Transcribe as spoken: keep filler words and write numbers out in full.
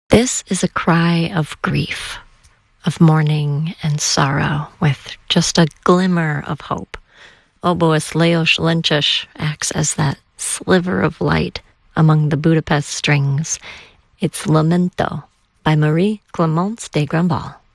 This is a cry of grief, of mourning and sorrow, with just a glimmer of hope. Oboist Leos Lynchish acts as that sliver of light among the Budapest strings. It's Lamento by Marie Clemence de Grandval.